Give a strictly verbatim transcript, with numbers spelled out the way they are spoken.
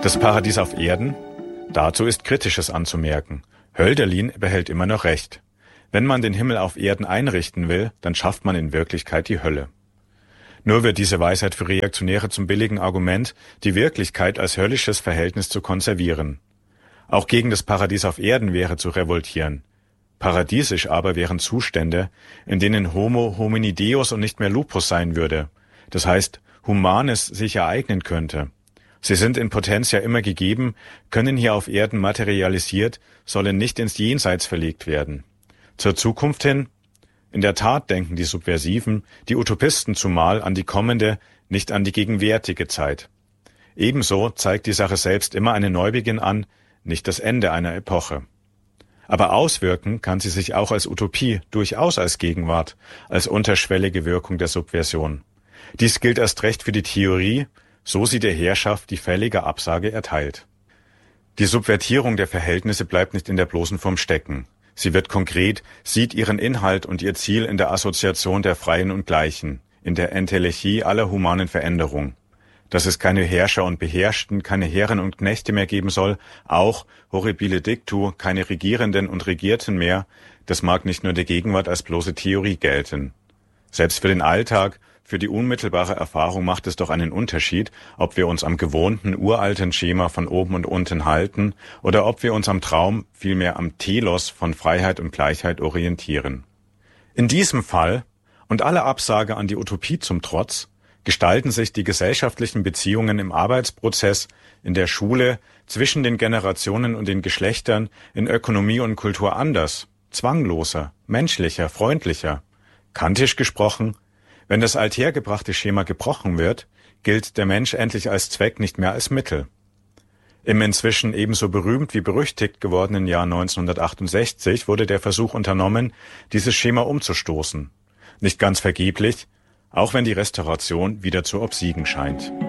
Das Paradies auf Erden? Dazu ist Kritisches anzumerken. Hölderlin behält immer noch recht. Wenn man den Himmel auf Erden einrichten will, dann schafft man in Wirklichkeit die Hölle. Nur wird diese Weisheit für Reaktionäre zum billigen Argument, die Wirklichkeit als höllisches Verhältnis zu konservieren. Auch gegen das Paradies auf Erden wäre zu revoltieren. Paradiesisch aber wären Zustände, in denen Homo homini deus und nicht mehr lupus sein würde. Das heißt, Humanes sich ereignen könnte. Sie sind in Potentia immer gegeben, können hier auf Erden materialisiert, sollen nicht ins Jenseits verlegt werden. Zur Zukunft hin? In der Tat denken die Subversiven, die Utopisten zumal, an die kommende, nicht an die gegenwärtige Zeit. Ebenso zeigt die Sache selbst immer einen Neubeginn an, nicht das Ende einer Epoche. Aber auswirken kann sie sich auch als Utopie, durchaus als Gegenwart, als unterschwellige Wirkung der Subversion. Dies gilt erst recht für die Theorie, so sie der Herrschaft die fällige Absage erteilt. Die Subvertierung der Verhältnisse bleibt nicht in der bloßen Form stecken. Sie wird konkret, sieht ihren Inhalt und ihr Ziel in der Assoziation der Freien und Gleichen, in der Entelechie aller humanen Veränderung. Dass es keine Herrscher und Beherrschten, keine Herren und Knechte mehr geben soll, auch, horribile dictu, keine Regierenden und Regierten mehr, das mag nicht nur der Gegenwart als bloße Theorie gelten. Selbst für den Alltag, für die unmittelbare Erfahrung macht es doch einen Unterschied, ob wir uns am gewohnten, uralten Schema von oben und unten halten oder ob wir uns am Traum, vielmehr am Telos von Freiheit und Gleichheit orientieren. In diesem Fall, und alle Absage an die Utopie zum Trotz, gestalten sich die gesellschaftlichen Beziehungen im Arbeitsprozess, in der Schule, zwischen den Generationen und den Geschlechtern, in Ökonomie und Kultur anders, zwangloser, menschlicher, freundlicher. Kantisch gesprochen, wenn das althergebrachte Schema gebrochen wird, gilt der Mensch endlich als Zweck, nicht mehr als Mittel. Im inzwischen ebenso berühmt wie berüchtigt gewordenen Jahr neunzehnhundertachtundsechzig wurde der Versuch unternommen, dieses Schema umzustoßen. Nicht ganz vergeblich, auch wenn die Restauration wieder zu obsiegen scheint.